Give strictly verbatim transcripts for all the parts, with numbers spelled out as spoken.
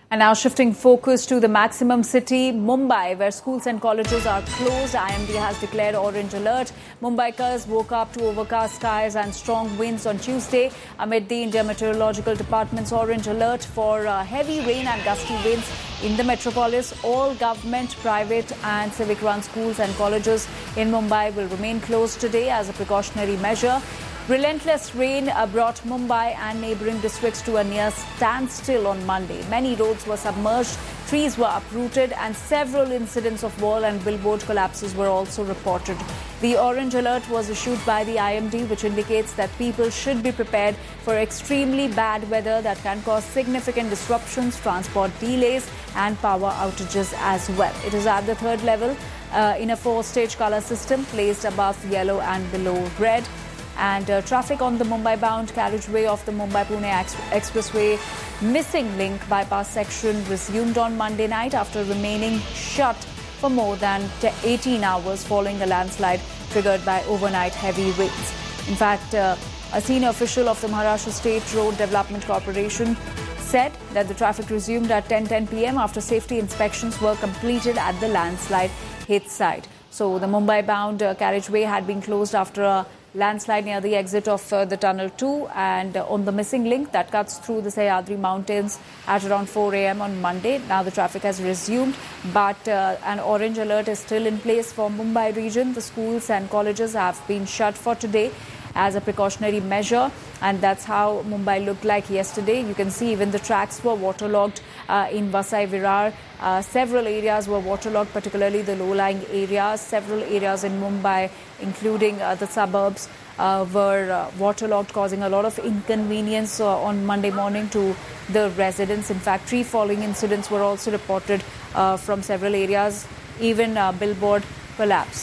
And now shifting focus to the maximum city, Mumbai, where schools and colleges are closed. I M D has declared orange alert. Mumbaikars woke up to overcast skies and strong winds on Tuesday amid the India Meteorological Department's orange alert for uh, heavy rain and gusty winds in the metropolis. All government, private and civic-run schools and colleges in Mumbai will remain closed today as a precautionary measure. Relentless rain brought Mumbai and neighbouring districts to a near standstill on Monday. Many roads were submerged, trees were uprooted and several incidents of wall and billboard collapses were also reported. The orange alert was issued by the I M D, which indicates that people should be prepared for extremely bad weather that can cause significant disruptions, transport delays and power outages as well. It is at the third level uh, in a four-stage colour system placed above yellow and below red. And uh, traffic on the Mumbai-bound carriageway of the Mumbai-Pune ex Expressway missing link bypass section resumed on Monday night after remaining shut for more than eighteen hours following a landslide triggered by overnight heavy rains. In fact, uh, a senior official of the Maharashtra State Road Development Corporation said that the traffic resumed at ten ten p m after safety inspections were completed at the landslide hit site. So the Mumbai-bound uh, carriageway had been closed after a landslide near the exit of uh, the Tunnel two and uh, on the missing link that cuts through the Sahyadri Mountains at around four a m on Monday. Now the traffic has resumed, but uh, an orange alert is still in place for Mumbai region. The schools and colleges have been shut for today as a precautionary measure, and that's how Mumbai looked like yesterday. You can see even the tracks were waterlogged uh, in Vasai Virar. Uh, several areas were waterlogged, particularly the low-lying areas. Several areas in Mumbai, including uh, the suburbs, uh, were uh, waterlogged, causing a lot of inconvenience uh, on Monday morning to the residents. In fact, tree-falling incidents were also reported uh, from several areas, even uh, billboard collapse.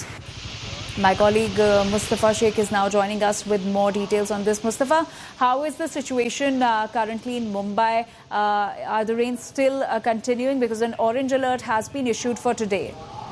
My colleague uh, Mustafa Sheikh is now joining us with more details on this. Mustafa, how is the situation uh, currently in Mumbai? Uh, are the rains still uh, continuing? Because an orange alert has been issued for today.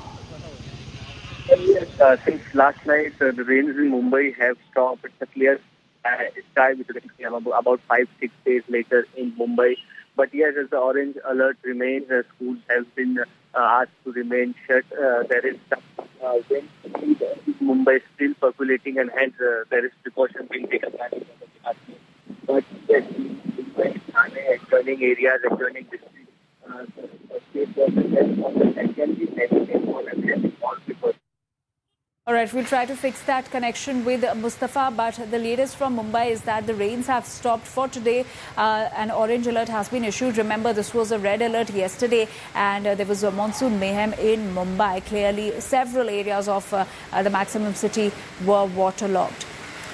Yes, uh, since last night, uh, the rains in Mumbai have stopped. It's a clear uh, sky, which is about five, six days later in Mumbai. But yes, as the orange alert remains, uh, schools have been uh, asked to remain shut. Uh, there is some uh, wind in Mumbai still percolating, and hence uh, there is precaution being taken by the department. But yes, in adjoining areas, adjoining districts, uh, the state government can be negative for every small precaution. All right, we'll try to fix that connection with Mustafa, but the latest from Mumbai is that the rains have stopped for today. Uh, an orange alert has been issued. Remember, this was a red alert yesterday, and uh, there was a monsoon mayhem in Mumbai. Clearly, several areas of uh, uh, the maximum city were waterlogged.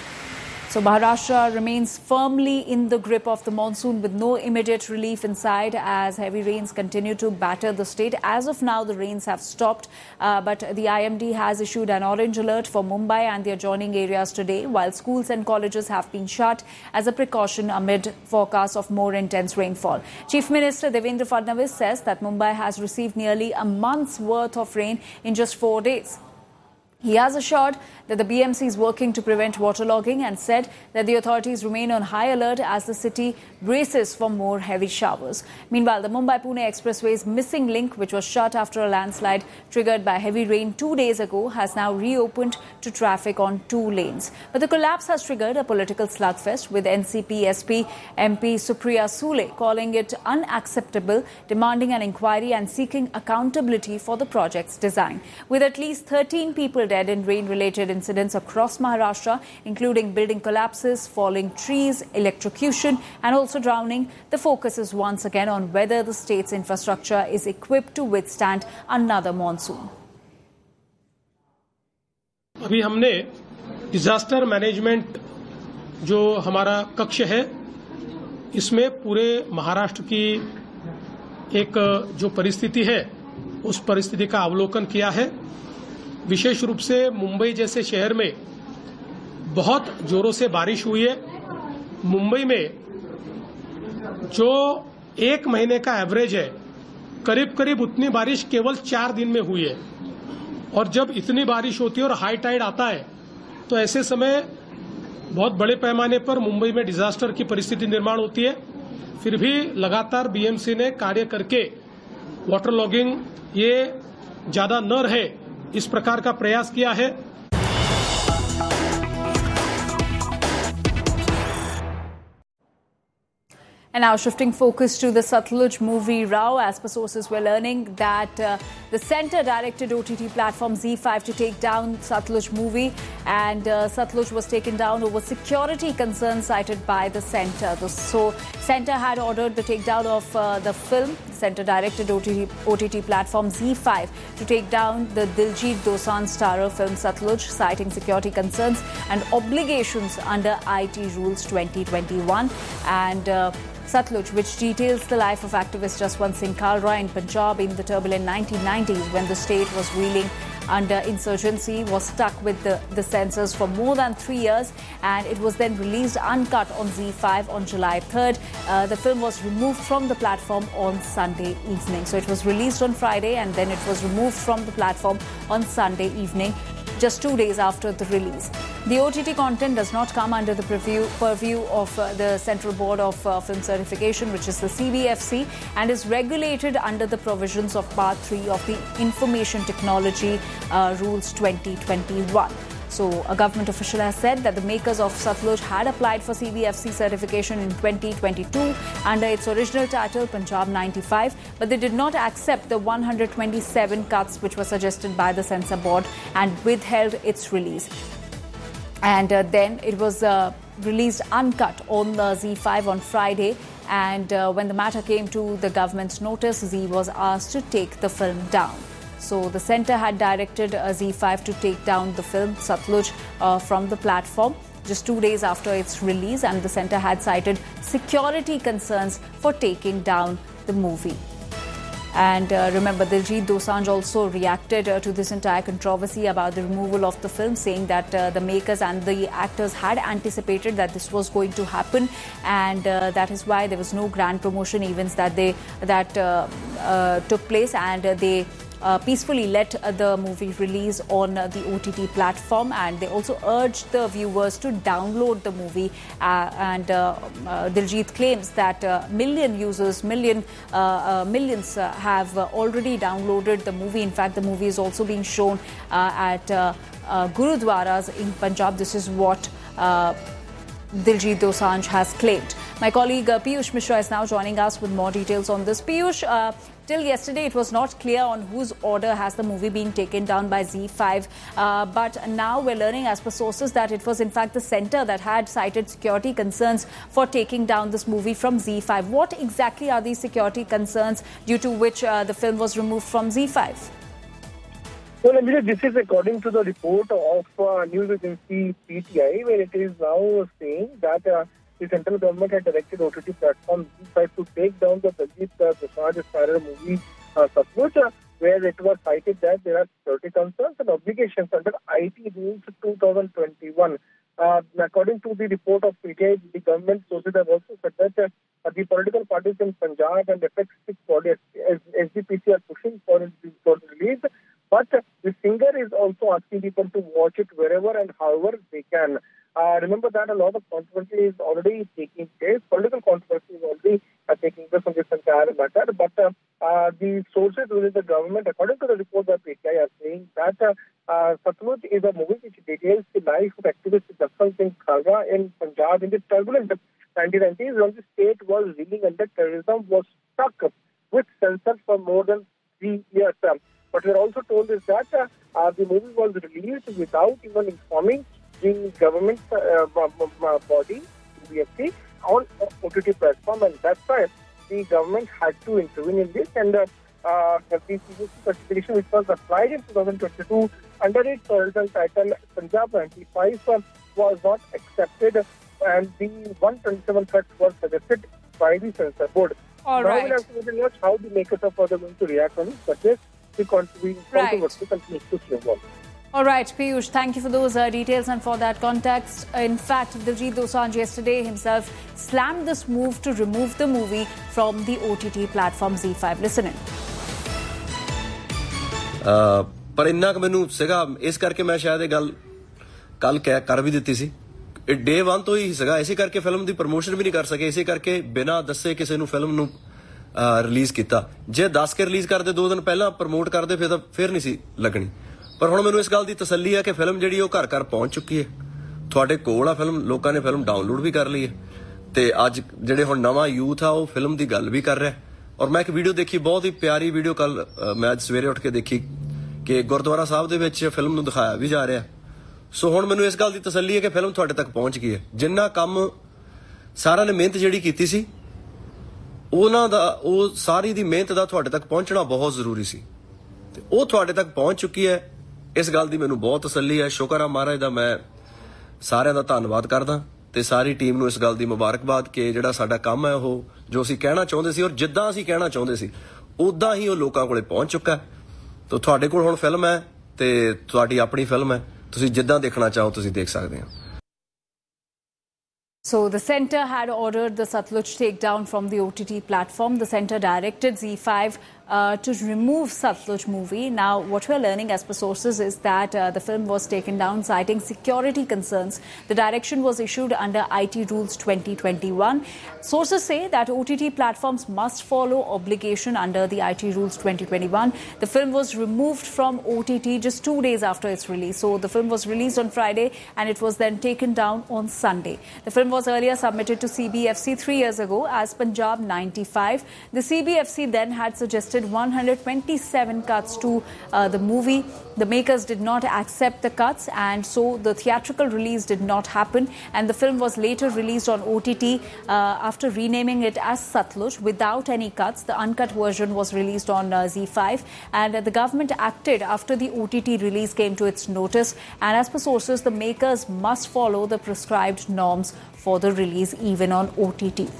So Maharashtra remains firmly in the grip of the monsoon with no immediate relief in sight as heavy rains continue to batter the state. As of now, the rains have stopped, uh, but the I M D has issued an orange alert for Mumbai and the adjoining areas today, while schools and colleges have been shut as a precaution amid forecasts of more intense rainfall. Chief Minister Devendra Fadnavis says that Mumbai has received nearly a month's worth of rain in just four days. He has assured that the B M C is working to prevent waterlogging and said that the authorities remain on high alert as the city braces for more heavy showers. Meanwhile, the Mumbai-Pune Expressway's missing link, which was shut after a landslide triggered by heavy rain two days ago, has now reopened to traffic on two lanes. But the collapse has triggered a political slugfest, with N C P S P M P Supriya Sule calling it unacceptable, demanding an inquiry and seeking accountability for the project's design. With at least thirteen people dead in rain-related incidents across Maharashtra, including building collapses, falling trees, electrocution and also drowning, the focus is once again on whether the state's infrastructure is equipped to withstand another monsoon. अभी हमने disaster management जो हमारा कक्ष है, इसमें पूरे महाराष्ट्र की एक जो परिस्थिति है, उस परिस्थिति का अवलोकन किया है। विशेष रूप से मुंबई जैसे शहर में बहुत जोरों से बारिश हुई है। मुंबई में जो एक महीने का एवरेज है, करीब करीब उतनी बारिश केवल चार दिन में हुई है। और जब इतनी बारिश होती है और हाई टाइड आता है, तो ऐसे समय बहुत बड़े पैमाने पर मुंबई में डिजास्टर की परिस्थिति निर्माण होती है। फिर भी लगातार बीएमसी ने कार्य करके वाटर लॉगिंग ये ज्यादा न रहे इस प्रकार का प्रयास किया है। And now shifting focus to the Satluj movie row, as per sources we're learning that uh, the centre directed O T T platform Z five to take down Satluj movie, and uh, Satluj was taken down over security concerns cited by the centre. So centre had ordered the takedown of uh, the film. Centre directed O T T, O T T platform Z five to take down the Diljit Dosanjh starrer film Satluj, citing security concerns and obligations under I T rules twenty twenty-one. And uh, Satluj, which details the life of activist Jaswant Singh Kalra in Punjab in the turbulent nineteen nineties when the state was reeling under insurgency, was stuck with the, the censors for more than three years, and it was then released uncut on Z five on July third. Uh, the film was removed from the platform on Sunday evening. So it was released on Friday and then it was removed from the platform on Sunday evening, just two days after the release. The O T T content does not come under the purview, purview of uh, the Central Board of uh, Film Certification, which is the C B F C, and is regulated under the provisions of Part three of the Information Technology uh, Rules twenty twenty-one. So a government official has said that the makers of Satluj had applied for C B F C certification in twenty twenty-two under its original title Punjab ninety-five, but they did not accept the one hundred twenty-seven cuts which were suggested by the censor board and withheld its release. And uh, then it was uh, released uncut on the Z five on Friday, and uh, when the matter came to the government's notice, Z was asked to take the film down. So the centre had directed uh, Z five to take down the film Satluj uh, from the platform just two days after its release, and the centre had cited security concerns for taking down the movie. And uh, remember, Diljit Dosanjh also reacted uh, to this entire controversy about the removal of the film, saying that uh, the makers and the actors had anticipated that this was going to happen, and uh, that is why there was no grand promotion events that they that uh, uh, took place, and uh, they Uh, peacefully let uh, the movie release on uh, the O T T platform, and they also urged the viewers to download the movie. Uh, and uh, uh, Diljit claims that uh, million users, million uh, uh, millions uh, have uh, already downloaded the movie. In fact, the movie is also being shown uh, at uh, uh, Gurudwaras in Punjab. This is what Uh, Diljit Dosanjh has claimed. My colleague uh, Piyush Mishra is now joining us with more details on this. Piyush, uh, till yesterday it was not clear on whose order has the movie been taken down by Z five, uh, but now we're learning as per sources that it was in fact the centre that had cited security concerns for taking down this movie from Z five. What exactly are these security concerns due to which uh, the film was removed from Z five? Well, Amira, this is according to the report of uh, news agency P T I, where it is now saying that uh, the central government had directed O T T platform Z five to take down the Diljit uh, Dosanjh starrer movie uh, Satluj, uh, where it was cited that there are security concerns and obligations under I T rules twenty twenty-one. Uh, according to the report of P T I, the government sources have also said that uh, the political parties in Punjab and F X six body S G P C are pushing for its for release. But uh, the singer is also asking people to watch it wherever and however they can. Uh, remember that a lot of controversy is already taking place. Political controversy is already uh, taking place on this entire matter. But uh, uh, the sources within the government, according to the report by P T I, are saying that uh, uh, Satluj is a movie which details the life of activist Jaswant Singh Kalra in Punjab in the turbulent nineteen nineties when the state was reeling under terrorism, was stuck with censors for more than three years. Um, But we're also told is that uh, uh, the movie was released without even informing the government uh, body, C B F C, on O T T platform, and that's why the government had to intervene in this. And uh, uh, the C B F C certification, which was applied in twenty twenty-two under its original title Punjab ninety-five, uh, was not accepted, and the one hundred twenty-seven cuts were suggested by the censor board. All now right. we'll have to wait and watch how the makers are further going to react on it. But yes, the controversy continues to snowball. All right, Piyush, thank you for those uh, details and for that context. In fact, Diljit Dosanjh yesterday himself slammed this move to remove the movie from the O T T platform Z five. Listen in. Uh, ਪਰ ਇੰਨਾ ਕਿ ਮੈਨੂੰ ਸੀਗਾ ਇਸ ਕਰਕੇ ਮੈਂ ਸ਼ਾਇਦ ਇਹ ਗੱਲ ਕੱਲ ਕਰ ਵੀ ਦਿੱਤੀ ਸੀ ਡੇ वन ਤੋਂ ਹੀ ਸੀਗਾ, ਇਸੇ ਕਰਕੇ ਫਿਲਮ ਦੀ ਪ੍ਰਮੋਸ਼ਨ ਵੀ ਨਹੀਂ ਕਰ ਸਕੇ, ਇਸੇ ਕਰਕੇ ਬਿਨਾਂ ਦੱਸੇ ਕਿਸੇ ਨੂੰ ਫਿਲਮ ਨੂੰ ਰਿਲੀਜ਼ ਕੀਤਾ। ਜੇ ਦੱਸ ਕੇ ਰਿਲੀਜ਼ ਕਰਦੇ ਦੋ ਦਿਨ ਪਹਿਲਾਂ ਪ੍ਰਮੋਟ ਕਰਦੇ ਫਿਰ ਤਾਂ ਫਿਰ ਨਹੀਂ ਸੀ ਲੱਗਣੀ। ਪਰ ਹੁਣ ਮੈਨੂੰ ਇਸ ਗੱਲ ਦੀ ਤਸੱਲੀ ਹੈ ਕਿ ਫਿਲਮ ਜਿਹੜੀ ਉਹ ਘਰ ਘਰ ਪਹੁੰਚ ਚੁੱਕੀ ਹੈ, ਤੁਹਾਡੇ ਕੋਲ ਆ ਫਿਲਮ, ਲੋਕਾਂ ਨੇ ਫਿਲਮ ਡਾਊਨਲੋਡ ਵੀ ਕਰ ਲਈ ਹੈ ਤੇ ਅੱਜ ਜਿਹੜੇ ਹੁਣ ਨਵਾਂ ਯੂਥ ਆ ਉਹ ਫਿਲਮ ਦੀ ਗੱਲ ਵੀ ਕਰ ਰਿਹਾ। ਔਰ ਮੈਂ ਇੱਕ ਵੀਡੀਓ ਦੇਖੀ, ਬਹੁਤ ਹੀ ਪਿਆਰੀ ਵੀਡੀਓ, ਕੱਲ ਮੈਂ ਅੱਜ ਸਵੇਰੇ ਉੱਠ ਕੇ ਦੇਖੀ ਕਿ ਗੁਰਦੁਆਰਾ ਸਾਹਿਬ ਦੇ ਵਿੱਚ ਫਿਲਮ ਨੂੰ ਦਿਖਾਇਆ ਵੀ ਜਾ ਰਿਹਾ। ਸੋ ਹੁਣ ਮੈਨੂੰ ਇਸ ਗੱਲ ਦੀ ਤਸੱਲੀ ਹੈ ਕਿ ਫਿਲਮ ਤੁਹਾਡੇ ਤੱਕ ਪਹੁੰਚ ਗਈ ਹੈ। ਜਿੰਨਾ ਕੰਮ ਸਾਰਿਆਂ ਨੇ ਮਿਹਨਤ ਜਿਹੜੀ ਕੀਤੀ ਸੀ ਉਹਨਾਂ ਦਾ, ਉਹ ਸਾਰੀ ਦੀ ਮਿਹਨਤ ਦਾ ਤੁਹਾਡੇ ਤੱਕ ਪਹੁੰਚਣਾ ਬਹੁਤ ਜ਼ਰੂਰੀ ਸੀ ਤੇ ਉਹ ਤੁਹਾਡੇ ਤੱਕ ਪਹੁੰਚ ਚੁੱਕੀ ਹੈ। ਇਸ ਗੱਲ ਦੀ ਮੈਨੂੰ ਬਹੁਤ ਤਸੱਲੀ ਹੈ। ਸ਼ੁਕਰ ਆ ਮਹਾਰਾਜ ਦਾ, ਮੈਂ ਸਾਰਿਆਂ ਦਾ ਧੰਨਵਾਦ ਕਰਦਾ ਤੇ ਸਾਰੀ ਟੀਮ ਨੂੰ ਇਸ ਗੱਲ ਦੀ ਮੁਬਾਰਕਬਾਦ ਕਿ ਜਿਹੜਾ ਸਾਡਾ ਕੰਮ ਹੈ ਉਹ ਜੋ ਅਸੀਂ ਕਹਿਣਾ ਚਾਹੁੰਦੇ ਸੀ ਔਰ ਜਿੱਦਾਂ ਅਸੀਂ ਕਹਿਣਾ ਚਾਹੁੰਦੇ ਸੀ ਉਦਾਂ ਹੀ ਉਹ ਲੋਕਾਂ ਕੋਲੇ ਪਹੁੰਚ ਚੁੱਕਾ। ਤਾਂ ਤੁਹਾਡੇ ਕੋਲ ਹੁਣ ਫਿਲਮ ਹੈ ਤੇ ਤੁਹਾਡੀ ਆਪਣੀ ਫਿਲਮ ਹੈ, ਤੁਸੀਂ ਜਿੱਦਾਂ ਦੇਖਣਾ ਚਾਹੋ ਤੁਸੀਂ ਦੇਖ ਸਕਦੇ ਹੋ। So the centre had ordered the Satluj takedown from the O T T platform. The centre directed Z five uh, to remove Satluj movie. Now, what we're learning as per sources is that uh, the film was taken down citing security concerns. The direction was issued under I T Rules twenty twenty-one. Sources say that O T T platforms must follow obligation under the I T Rules twenty twenty-one. The film was removed from O T T just two days after its release. So the film was released on Friday and it was then taken down on Sunday. The film was earlier submitted to C B F C three years ago as Punjab ninety-five. The C B F C then had suggested one hundred twenty-seven cuts to uh, the movie. The makers did not accept the cuts and so the theatrical release did not happen, and the film was later released on O T T uh, after renaming it as Satluj without any cuts. The uncut version was released on uh, Z five, and uh, the government acted after the O T T release came to its notice, and as per sources the makers must follow the prescribed norms for the release even on O T T.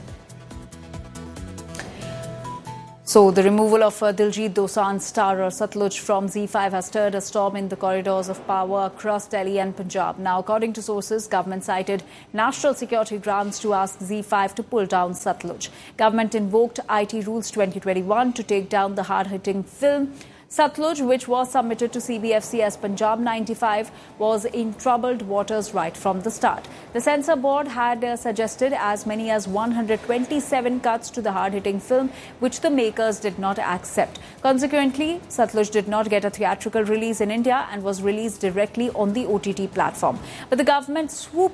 So the removal of uh, Diljit Dosanjh's star Satluj from Z five has stirred a storm in the corridors of power across Delhi and Punjab. Now, according to sources, government cited national security grounds to ask Z five to pull down Satluj. Government invoked I T Rules twenty twenty-one to take down the hard-hitting film. Satluj, which was submitted to C B F C as Punjab ninety-five, was in troubled waters right from the start. The censor board had uh, suggested as many as one hundred twenty-seven cuts to the hard-hitting film, which the makers did not accept. Consequently, Satluj did not get a theatrical release in India and was released directly on the O T T platform. But the government swooped